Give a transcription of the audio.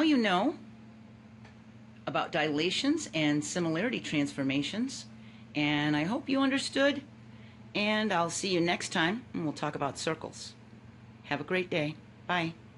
you know about dilations and similarity transformations, and I hope you understood, and I'll see you next time, and we'll talk about circles. Have a great day. Bye.